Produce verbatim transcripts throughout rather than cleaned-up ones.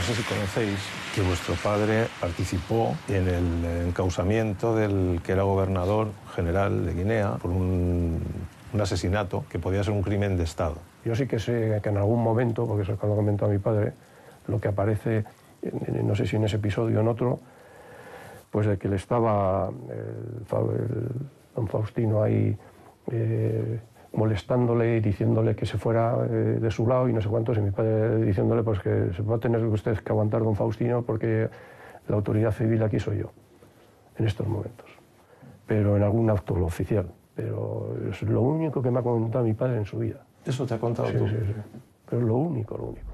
sé si conocéis que vuestro padre participó en el encausamiento del que era gobernador general de Guinea por un, un asesinato que podía ser un crimen de Estado. Yo sí que sé que en algún momento, porque eso es cuando comentó a mi padre, lo que aparece, no sé si en ese episodio o en otro, pues de que le estaba el, el don Faustino ahí eh, molestándole y diciéndole que se fuera eh, de su lado y no sé cuántos, y mi padre diciéndole pues que se va a tener usted que aguantar don Faustino porque la autoridad civil aquí soy yo, en estos momentos. Pero en algún acto oficial. Pero es lo único que me ha contado mi padre en su vida. ¿Eso te ha contado Sí, tú? sí, sí. Pero es lo único, lo único.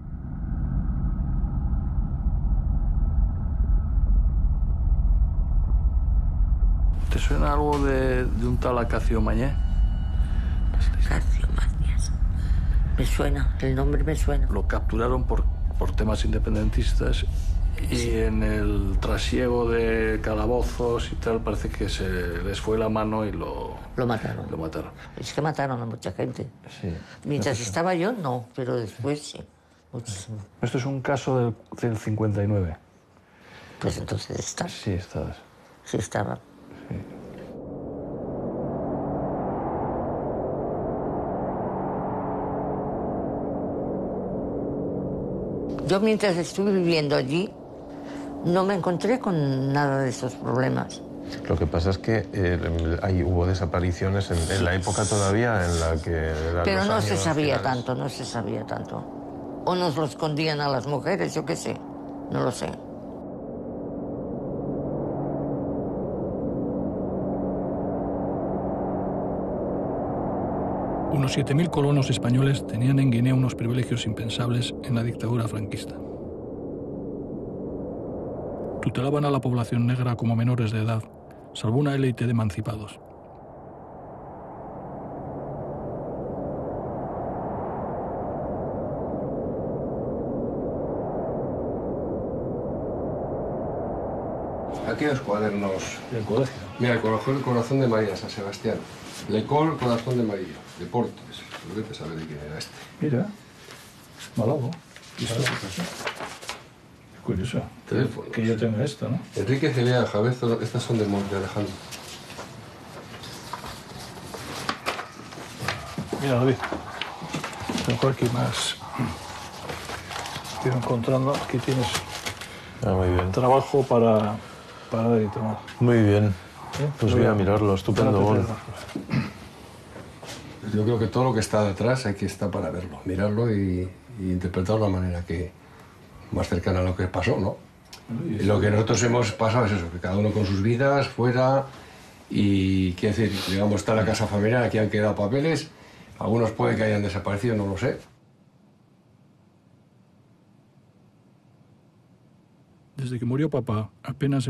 ¿Te suena algo de, de un tal Acacio Mañé? Acacio Mañés. Me suena, el nombre me suena. Lo capturaron por, por temas independentistas y en el trasiego de calabozos y tal parece que se les fue la mano y lo... Lo mataron. Lo mataron. Es que mataron a mucha gente. Sí. Mientras estaba yo, no, pero después sí. Muchísimo. Esto es un caso del, del cincuenta y nueve. Pues entonces está. Sí, estabas. Sí estaba. Sí. Yo mientras estuve viviendo allí, no me encontré con nada de esos problemas. Lo que pasa es que eh, ahí hubo desapariciones en, en la época todavía en la que... eran Pero los no años se sabía finales. tanto, no se sabía tanto. O nos lo escondían a las mujeres, yo qué sé, no lo sé. Unos siete mil colonos españoles tenían en Guinea unos privilegios impensables en la dictadura franquista. Tutelaban a la población negra como menores de edad, salvo una élite de emancipados. Aquí los cuadernos. ¿El colegio? Mira, el corazón, el corazón de María, San Sebastián. Lecol, corazón de María. Deportes. No te sabe de quién era este. Mira, Malabo. ¿Qué curioso. Teléfono. Que yo tenga esto, ¿no? Enrique Celea, Javezo, estas son de Monte Alejandro. Mira, David. Mejor que más. Estoy encontrando. Aquí tienes Ah, muy bien. trabajo para, para dar y tomar. Muy bien. ¿Eh? Pues voy a mirarlo, estupendo. Espérate, Bon. espérate. Yo creo que todo lo que está detrás hay que estar para verlo, mirarlo y, y interpretarlo de la manera que más cercana a lo que pasó, ¿no? Y lo que nosotros hemos pasado es eso, que cada uno con sus vidas, fuera, y quiero decir, digamos, está la casa familiar, aquí han quedado papeles, algunos pueden que hayan desaparecido, no lo sé. Desde que murió papá, apenas